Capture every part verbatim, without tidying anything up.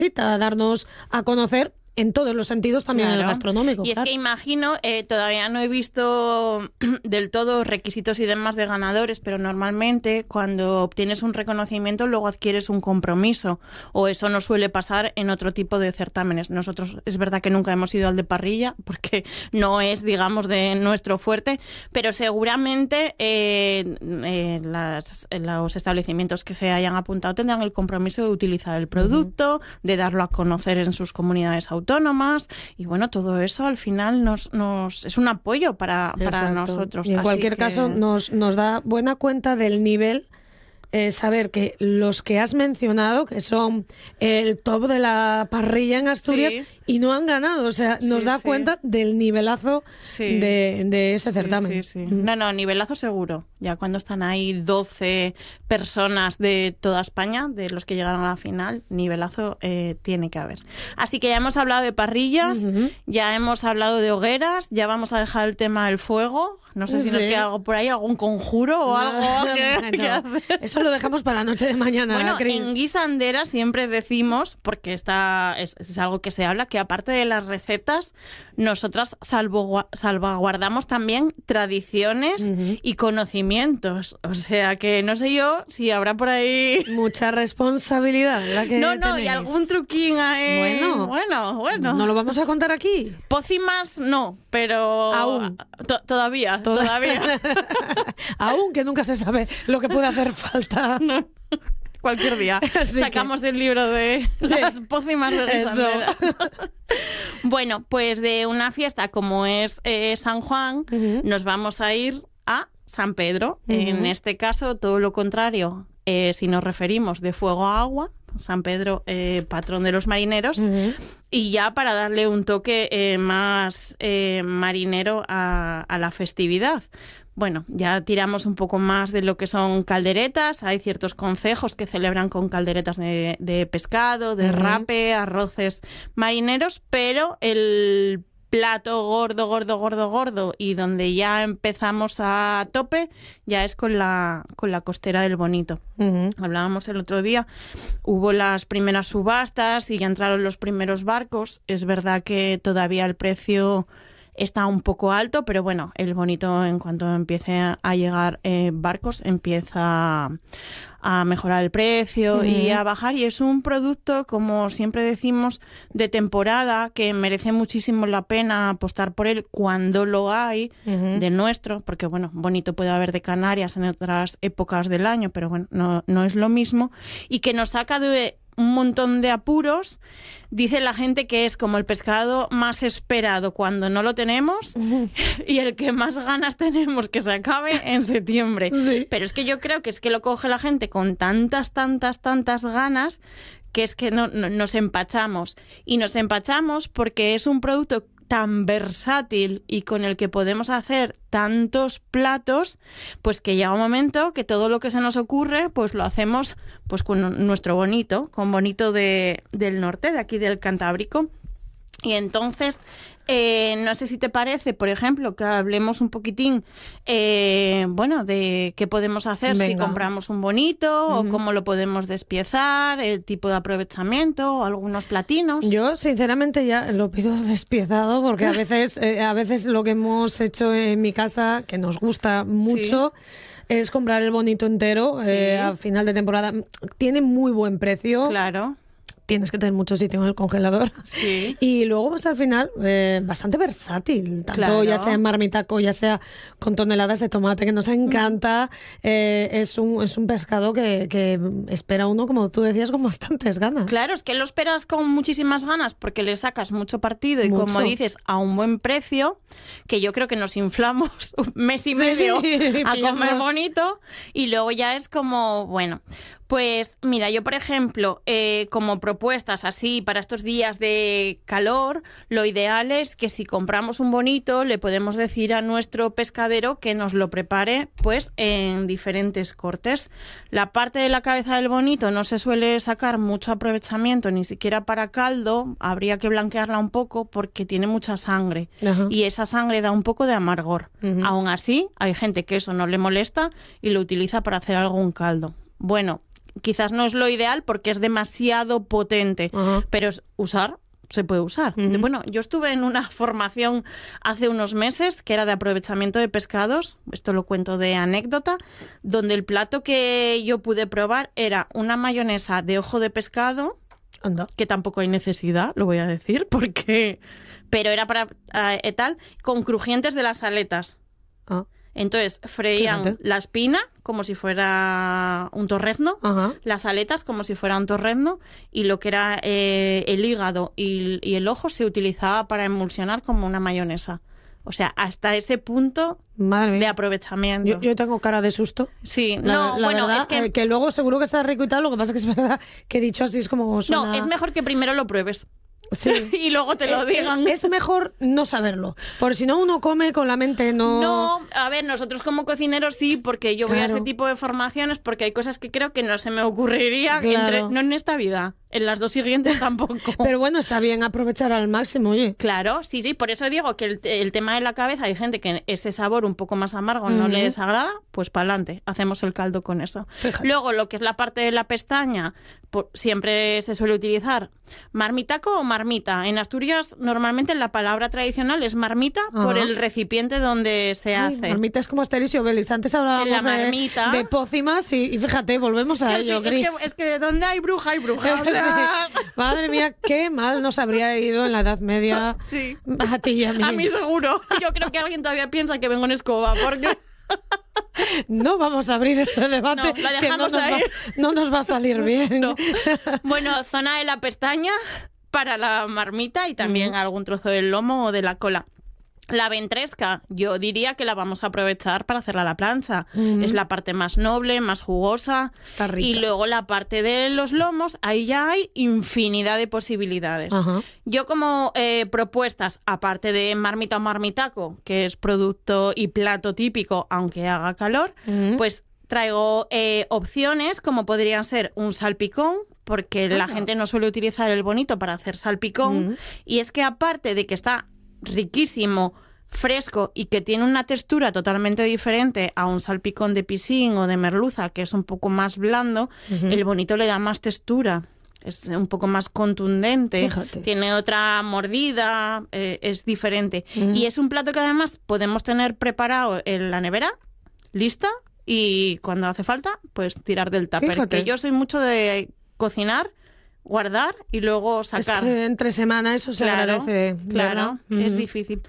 necesita darnos a conocer en todos los sentidos, también claro. en el gastronómico. Y claro. es que imagino, eh, todavía no he visto del todo requisitos y demás de ganadores, pero normalmente cuando obtienes un reconocimiento luego adquieres un compromiso, o eso no suele pasar en otro tipo de certámenes. Nosotros es verdad que nunca hemos ido al de parrilla porque no es, digamos, de nuestro fuerte, pero seguramente eh, eh, las, los establecimientos que se hayan apuntado tendrán el compromiso de utilizar el producto, uh-huh. de darlo a conocer en sus comunidades autónomas. autónomas y bueno, todo eso al final nos, nos es un apoyo para, para nosotros. Y en Así cualquier que... caso nos, nos da buena cuenta del nivel, eh, saber que los que has mencionado, que son el top de la parrilla en Asturias, sí. y no han ganado, o sea, nos sí, da sí. cuenta del nivelazo sí. de, de ese certamen. Sí, sí, sí. No, no, nivelazo seguro. Ya cuando están ahí doce personas de toda España, de los que llegaron a la final, nivelazo eh, tiene que haber. Así que ya hemos hablado de parrillas, uh-huh. ya hemos hablado de hogueras, ya vamos a dejar el tema del fuego. No sé si sí. nos queda algo por ahí, algún conjuro o no, algo que, no. que Eso lo dejamos para la noche de mañana. Bueno, Chris. En Guisandera siempre decimos, porque está, es, es algo que se habla, que aparte de las recetas, nosotras salvo, salvaguardamos también tradiciones uh-huh. y conocimientos. O sea que no sé yo si habrá por ahí... Mucha responsabilidad la que No, no, tenéis. Y algún truquín ahí. Bueno, bueno, bueno. ¿No lo vamos a contar aquí? Pócimas no, pero... Aún. To- todavía, Tod- todavía. Aún, que nunca se sabe lo que puede hacer falta. No. Cualquier día Así sacamos que... el libro de las pócimas de Guisandera. Bueno, pues de una fiesta como es eh, San Juan, uh-huh. nos vamos a ir a San Pedro. Uh-huh. En este caso, todo lo contrario, eh, si nos referimos de fuego a agua, San Pedro, eh, patrón de los marineros, uh-huh. y ya para darle un toque eh, más eh, marinero a, a la festividad. Bueno, ya tiramos un poco más de lo que son calderetas. Hay ciertos concejos que celebran con calderetas de, de pescado, de uh-huh. rape, arroces marineros, pero el plato gordo, gordo, gordo, gordo y donde ya empezamos a tope ya es con la, con la costera del Bonito. Uh-huh. Hablábamos el otro día, hubo las primeras subastas y ya entraron los primeros barcos. Es verdad que todavía el precio está un poco alto, pero bueno, el Bonito en cuanto empiece a llegar eh, barcos empieza a mejorar el precio uh-huh. y a bajar, y es un producto, como siempre decimos, de temporada que merece muchísimo la pena apostar por él cuando lo hay uh-huh. de nuestro, porque bueno, Bonito puede haber de Canarias en otras épocas del año, pero bueno, no, no es lo mismo, y que nos saca de un montón de apuros. Dice la gente que es como el pescado más esperado cuando no lo tenemos uh-huh. y el que más ganas tenemos que se acabe en septiembre. Sí. Pero es que yo creo que es que lo coge la gente con tantas, tantas, tantas ganas que es que no, no, nos empachamos. Y nos empachamos porque es un producto tan versátil y con el que podemos hacer tantos platos, pues que llega un momento que todo lo que se nos ocurre, pues lo hacemos pues con nuestro Bonito, con Bonito de, del norte, de aquí del Cantábrico. Y entonces, eh, no sé si te parece, por ejemplo, que hablemos un poquitín, eh, bueno, de qué podemos hacer Venga. si compramos un Bonito uh-huh. o cómo lo podemos despiezar, el tipo de aprovechamiento o algunos platinos. Yo, sinceramente, ya lo pido despiezado porque a veces, eh, a veces lo que hemos hecho en mi casa, que nos gusta mucho, sí. es comprar el Bonito entero sí. eh, a final de temporada. Tiene muy buen precio. Claro. Tienes que tener mucho sitio en el congelador. Sí. Y luego, pues al final, eh, bastante versátil. Tanto claro. ya sea en marmitaco, ya sea con toneladas de tomate, que nos encanta. Eh, es, un, es un pescado que, que espera uno, como tú decías, con bastantes ganas. Claro, es que lo esperas con muchísimas ganas porque le sacas mucho partido y, mucho. como dices, a un buen precio, que yo creo que nos inflamos un mes y medio sí, a comer Bonito y luego ya es como, bueno... Pues mira, yo por ejemplo, eh, como propuestas así para estos días de calor, lo ideal es que si compramos un Bonito le podemos decir a nuestro pescadero que nos lo prepare pues en diferentes cortes. La parte de la cabeza del Bonito no se suele sacar mucho aprovechamiento, ni siquiera para caldo, habría que blanquearla un poco porque tiene mucha sangre uh-huh. y esa sangre da un poco de amargor. Uh-huh. Aún así, hay gente que eso no le molesta y lo utiliza para hacer algún caldo. Bueno, quizás no es lo ideal porque es demasiado potente, uh-huh. pero usar se puede usar. Uh-huh. Bueno, yo estuve en una formación hace unos meses que era de aprovechamiento de pescados, esto lo cuento de anécdota, donde el plato que yo pude probar era una mayonesa de ojo de pescado, Anda. que tampoco hay necesidad, lo voy a decir, porque pero era para uh, tal, con crujientes de las aletas. Ah. Entonces freían Fíjate. la espina como si fuera un torrezno, Ajá. las aletas como si fuera un torrezno y lo que era eh, el hígado y, y el ojo se utilizaba para emulsionar como una mayonesa. O sea, hasta ese punto Madre de aprovechamiento. Yo, yo tengo cara de susto. Sí, la, no, la bueno, verdad, es que... Eh, que luego seguro que está rico y tal, lo que pasa es que es verdad que dicho así es como suena... No, es mejor que primero lo pruebes. Sí. Y luego te lo digan. Es mejor no saberlo, porque si no uno come con la mente no... No, a ver, nosotros como cocineros sí, porque yo claro. voy a ese tipo de formaciones porque hay cosas que creo que no se me ocurrirían, claro. entre, no en esta vida, en las dos siguientes tampoco. Pero bueno, está bien aprovechar al máximo, oye. Claro, sí, sí, por eso digo que el, el tema de la cabeza, hay gente que ese sabor un poco más amargo mm. no le desagrada, pues para adelante, hacemos el caldo con eso. Fíjate. Luego, lo que es la parte de la pestaña, por, siempre se suele utilizar marmitaco o marmita. En Asturias, normalmente la palabra tradicional es marmita Ajá. por el recipiente donde se Ay, hace. Marmita es como Asterix y Obelix. Antes hablábamos la marmita. de, de pócimas y, y fíjate, volvemos es a que, ello, es Gris. que, es que donde hay bruja, hay bruja. O sea... sí. Madre mía, qué mal nos habría ido en la Edad Media sí. a ti y a mí. A mí seguro. Yo creo que alguien todavía piensa que vengo en escoba, porque... No vamos a abrir ese debate, no, la que no nos, ahí. Va, no nos va a salir bien. No. Bueno, zona de la pestaña para la marmita y también uh-huh. algún trozo del lomo o de la cola. La ventresca, yo diría que la vamos a aprovechar para hacerla a la plancha. Uh-huh. Es la parte más noble, más jugosa. Está rica. Y luego la parte de los lomos, ahí ya hay infinidad de posibilidades. Uh-huh. Yo como eh, propuestas, aparte de marmita o marmitaco, que es producto y plato típico, aunque haga calor, uh-huh. pues traigo eh, opciones como podrían ser un salpicón, porque uh-huh. la gente no suele utilizar el bonito para hacer salpicón. Uh-huh. Y es que aparte de que está riquísimo, fresco y que tiene una textura totalmente diferente a un salpicón de piscín o de merluza, que es un poco más blando, uh-huh. el bonito le da más textura, es un poco más contundente, Fíjate. tiene otra mordida, eh, es diferente. Uh-huh. Y es un plato que además podemos tener preparado en la nevera, lista, y cuando hace falta, pues tirar del tupper. Fíjate. Que yo soy mucho de cocinar, guardar y luego sacar. Es que entre semana eso se claro, agradece. Claro, uh-huh. es difícil.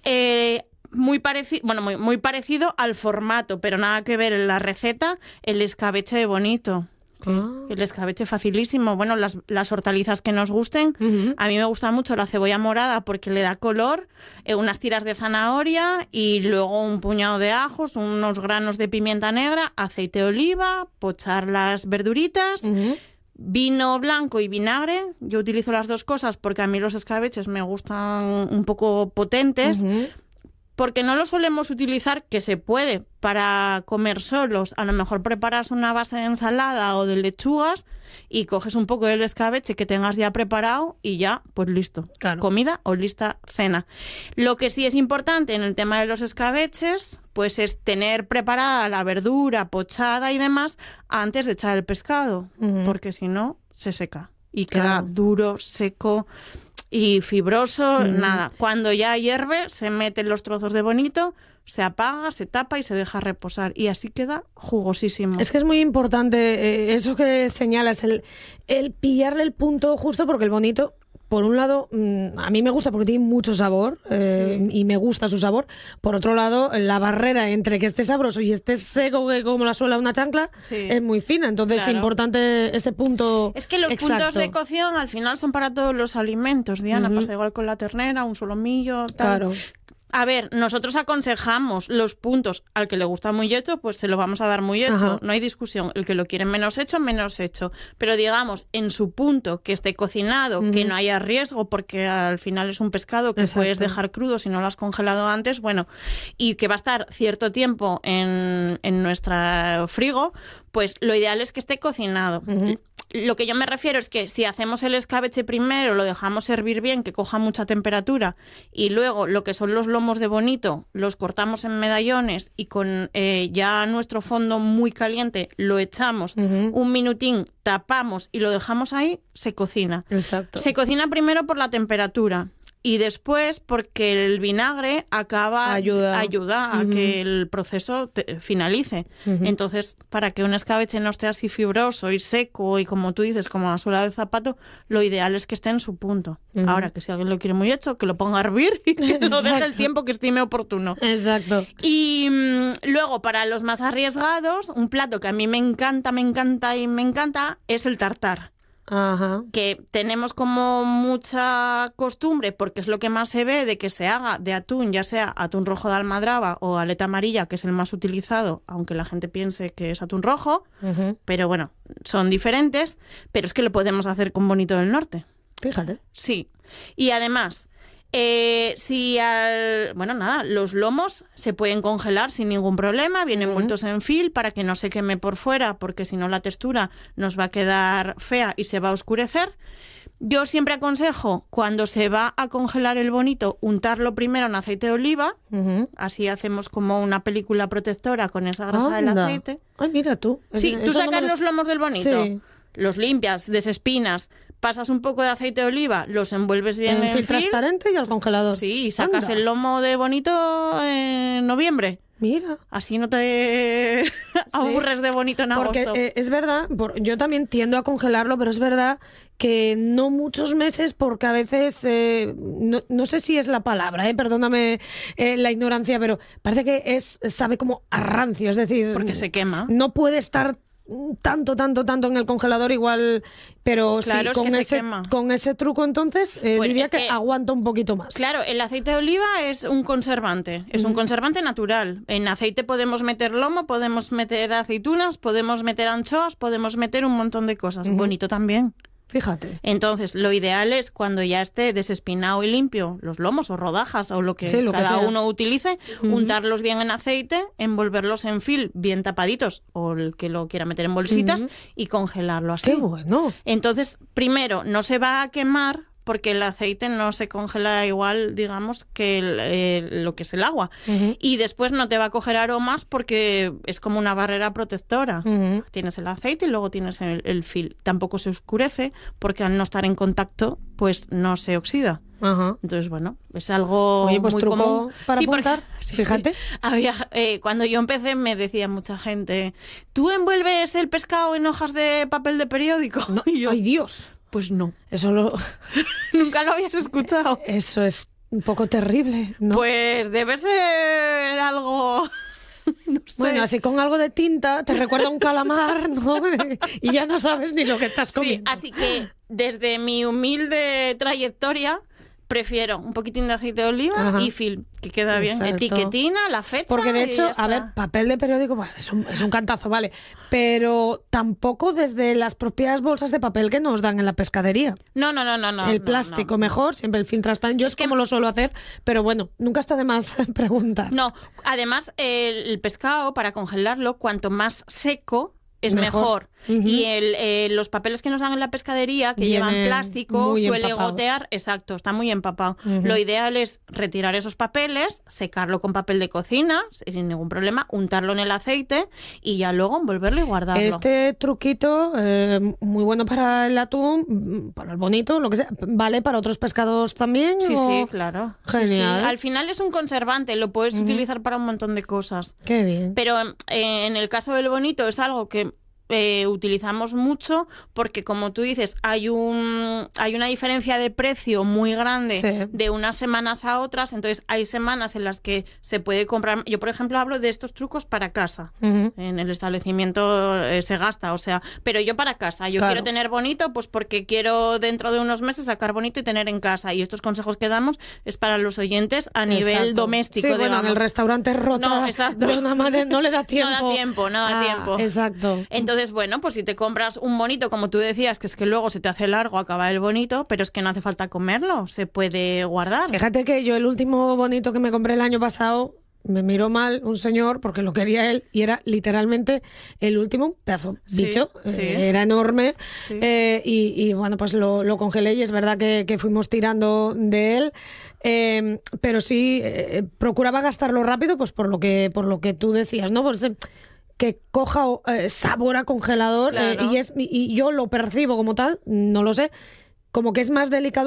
Eh, muy parecido, bueno, muy, muy parecido al formato, pero nada que ver en la receta, el escabeche de bonito. Ah. El escabeche facilísimo. Bueno, las, las hortalizas que nos gusten. Uh-huh. A mí me gusta mucho la cebolla morada porque le da color, eh, unas tiras de zanahoria y luego un puñado de ajos, unos granos de pimienta negra, aceite de oliva, pochar las verduritas. Uh-huh. Vino blanco y vinagre, yo utilizo las dos cosas porque a mí los escabeches me gustan un poco potentes, uh-huh. porque no los solemos utilizar, que se puede, para comer solos. A lo mejor preparas una base de ensalada o de lechugas y coges un poco del escabeche que tengas ya preparado y ya, pues listo. Claro. Comida o lista cena. Lo que sí es importante en el tema de los escabeches, pues es tener preparada la verdura, pochada y demás antes de echar el pescado, uh-huh. porque si no, se seca y queda claro. duro, seco y fibroso, uh-huh. nada. Cuando ya hierve, se meten los trozos de bonito, se apaga, se tapa y se deja reposar. Y así queda jugosísimo. Es que es muy importante eh, eso que señalas, el, el pillarle el punto justo, porque el bonito, por un lado, mmm, a mí me gusta porque tiene mucho sabor eh, sí. y me gusta su sabor. Por otro lado, la barrera entre que esté sabroso y esté seco que como la suela una chancla sí. es muy fina. Entonces claro. es importante ese punto. Es que los exacto. puntos de cocción al final son para todos los alimentos. Diana, uh-huh. pasa igual con la ternera, un solomillo, tal. Claro. A ver, nosotros aconsejamos los puntos. Al que le gusta muy hecho, pues se lo vamos a dar muy hecho. Ajá. No hay discusión. El que lo quiere menos hecho, menos hecho. Pero digamos, en su punto, que esté cocinado, uh-huh. que no haya riesgo, porque al final es un pescado que Exacto. puedes dejar crudo si no lo has congelado antes, bueno, y que va a estar cierto tiempo en, en nuestra frigo, pues lo ideal es que esté cocinado. Uh-huh. lo que yo me refiero es que si hacemos el escabeche primero, lo dejamos hervir bien, que coja mucha temperatura, y luego lo que son los lomos de bonito, los cortamos en medallones y con eh, ya nuestro fondo muy caliente lo echamos uh-huh. un minutín, tapamos y lo dejamos ahí, se cocina. Exacto. Se cocina primero por la temperatura. Y después porque el vinagre acaba ayuda, ayuda a uh-huh. que el proceso te, finalice. Uh-huh. Entonces, para que un escabeche no esté así fibroso y seco y como tú dices, como la suela del zapato, lo ideal es que esté en su punto. Uh-huh. Ahora, que si alguien lo quiere muy hecho, que lo ponga a hervir y que lo deje el tiempo que estime oportuno. Exacto. Y mmm, luego, para los más arriesgados, un plato que a mí me encanta, me encanta y me encanta es el tartar. Ajá. Que tenemos como mucha costumbre, porque es lo que más se ve, de que se haga de atún, ya sea atún rojo de almadraba o aleta amarilla, que es el más utilizado, aunque la gente piense que es atún rojo, uh-huh. pero bueno, son diferentes, pero es que lo podemos hacer con bonito del norte. Fíjate. Sí, y además... Eh, si al... Bueno, nada, los lomos se pueden congelar sin ningún problema, vienen uh-huh. envueltos en fil para que no se queme por fuera, porque si no la textura nos va a quedar fea y se va a oscurecer. Yo siempre aconsejo, cuando se va a congelar el bonito, untarlo primero en aceite de oliva, uh-huh. así hacemos como una película protectora con esa grasa Anda. del aceite. Ay, mira tú. Sí, tú sacas no los lomos del bonito. Sí. Los limpias, desespinas, pasas un poco de aceite de oliva, los envuelves bien en, en fil transparente y al congelador. Sí, y sacas Anda. el lomo de bonito en noviembre. Mira. Así no te aburres sí. de bonito en agosto. Porque eh, es verdad, por, yo también tiendo a congelarlo, pero es verdad que no muchos meses, porque a veces, eh, no, no sé si es la palabra, eh, perdóname eh, la ignorancia, pero parece que es sabe como a rancio, es decir... Porque se quema. No puede estar... tanto, tanto, tanto en el congelador igual, pero claro, sí, con, es que ese, se quema. con ese truco entonces eh, pues diría es que, que aguanta un poquito más. Claro, el aceite de oliva es un conservante, es mm. un conservante natural. En aceite podemos meter lomo, podemos meter aceitunas, podemos meter anchoas, podemos meter un montón de cosas. Mm. Bonito también. Fíjate. Entonces, lo ideal es cuando ya esté desespinado y limpio los lomos o rodajas o lo que sí, lo cada que uno utilice, uh-huh. untarlos bien en aceite, envolverlos en fil bien tapaditos o el que lo quiera meter en bolsitas uh-huh. y congelarlo así. ¡Qué bueno! Entonces, primero, no se va a quemar porque el aceite no se congela igual, digamos, que el, eh, lo que es el agua. Uh-huh. Y después no te va a coger aromas porque es como una barrera protectora. Uh-huh. Tienes el aceite y luego tienes el, el fil. Tampoco se oscurece porque al no estar en contacto, pues no se oxida. Uh-huh. Entonces, bueno, es algo Oye, pues muy truco común. Para sí, apuntar, porque, sí, fíjate. Sí. Había, eh, cuando yo empecé me decía mucha gente, ¿tú envuelves el pescado en hojas de papel de periódico? No, y yo, ¡ay, Dios! Pues no. Eso lo... Nunca lo habías escuchado. Eso es un poco terrible, ¿no? Pues debe ser algo... No sé. Bueno, así con algo de tinta te recuerda un calamar, ¿no? Y ya no sabes ni lo que estás comiendo. Sí, así que desde mi humilde trayectoria prefiero un poquitín de aceite de oliva Ajá. y fil, que queda bien. Exacto. Etiquetina, la fecha. Porque de hecho, a ver, papel de periódico, bueno, es, un, es un cantazo, vale. Pero tampoco desde las propias bolsas de papel que nos dan en la pescadería. No, no, no, no. no el plástico no, no. mejor, siempre el film transparente. Yo es, es como que... lo suelo hacer, pero bueno, nunca está de más preguntar. No, además, el, el pescado, para congelarlo, cuanto más seco, es mejor. mejor. Uh-huh. Y el, eh, los papeles que nos dan en la pescadería, que Vienen llevan plástico, suele empapados. gotear, exacto, está muy empapado. Uh-huh. Lo ideal es retirar esos papeles, secarlo con papel de cocina, sin ningún problema, untarlo en el aceite y ya luego envolverlo y guardarlo. Este truquito, eh, muy bueno para el atún, para el bonito, lo que sea, ¿vale para otros pescados también? Sí, o... sí, claro. Genial. Sí, sí. Al final es un conservante, lo puedes uh-huh. utilizar para un montón de cosas. Qué bien. Pero eh, en el caso del bonito es algo que Eh, utilizamos mucho porque, como tú dices, hay un hay una diferencia de precio muy grande sí. de unas semanas a otras. Entonces hay semanas en las que se puede comprar. Yo, por ejemplo, hablo de estos trucos para casa. Uh-huh. En el establecimiento eh, se gasta, o sea, pero yo para casa. Yo claro. quiero tener bonito, pues porque quiero dentro de unos meses sacar bonito y tener en casa. Y estos consejos que damos es para los oyentes a nivel exacto. doméstico, sí, digamos. Bueno, en el restaurante rota no, exacto. de una manera, no le da tiempo. No da tiempo, no da ah, tiempo. Exacto. Entonces, bueno, pues si te compras un bonito, como tú decías, que es que luego se te hace largo acabar el bonito, pero es que no hace falta comerlo, se puede guardar. Fíjate que yo el último bonito que me compré el año pasado me miró mal un señor porque lo quería él y era literalmente el último pedazo sí, bicho, sí. Eh, era enorme sí. eh, y, y bueno, pues lo, lo congelé y es verdad que, que fuimos tirando de él. Eh, pero sí eh, procuraba gastarlo rápido, pues por lo que por lo que tú decías, ¿no? Pues, eh, que coja eh, sabor a congelador, claro. eh, y, es, y, y yo lo percibo como tal, no lo sé, como que es más delicado